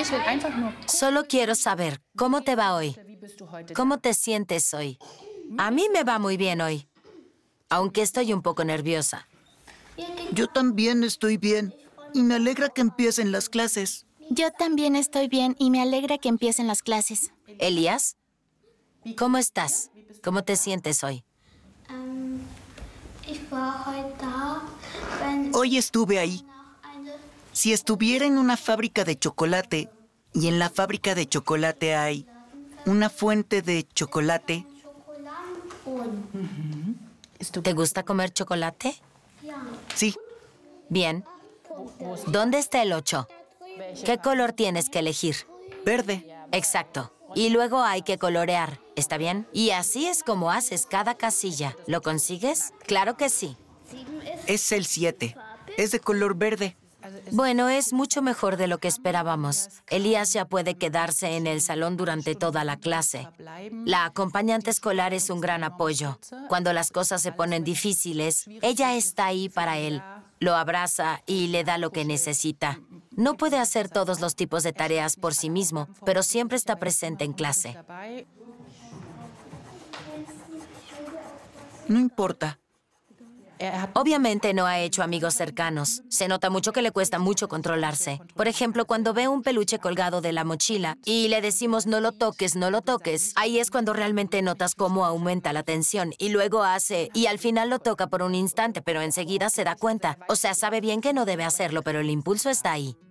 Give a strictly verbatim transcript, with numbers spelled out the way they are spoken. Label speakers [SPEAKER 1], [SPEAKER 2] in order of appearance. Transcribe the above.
[SPEAKER 1] Solo quiero saber, ¿cómo te va hoy? ¿Cómo te sientes hoy? A mí me va muy bien hoy, aunque estoy un poco nerviosa.
[SPEAKER 2] Yo también estoy bien y me alegra que empiecen las clases.
[SPEAKER 3] Yo también estoy bien y me alegra que empiecen las clases.
[SPEAKER 1] Elías, ¿cómo estás? ¿Cómo te sientes hoy?
[SPEAKER 2] Hoy estuve ahí. Si estuviera en una fábrica de chocolate y en la fábrica de chocolate hay una fuente de chocolate.
[SPEAKER 1] ¿Te gusta comer chocolate?
[SPEAKER 2] Sí.
[SPEAKER 1] Bien. ¿Dónde está el ocho? ¿Qué color tienes que elegir?
[SPEAKER 2] Verde.
[SPEAKER 1] Exacto. Y luego hay que colorear, ¿está bien? Y así es como haces cada casilla. ¿Lo consigues? Claro que sí.
[SPEAKER 2] Es el siete. Es de color verde.
[SPEAKER 1] Bueno, es mucho mejor de lo que esperábamos. Elías ya puede quedarse en el salón durante toda la clase. La acompañante escolar es un gran apoyo. Cuando las cosas se ponen difíciles, ella está ahí para él. Lo abraza y le da lo que necesita. No puede hacer todos los tipos de tareas por sí mismo, pero siempre está presente en clase.
[SPEAKER 2] No importa.
[SPEAKER 1] Obviamente no ha hecho amigos cercanos. Se nota mucho que le cuesta mucho controlarse. Por ejemplo, cuando ve un peluche colgado de la mochila y le decimos no lo toques, no lo toques, ahí es cuando realmente notas cómo aumenta la tensión y luego hace, y al final lo toca por un instante, pero enseguida se da cuenta. O sea, sabe bien que no debe hacerlo, pero el impulso está ahí.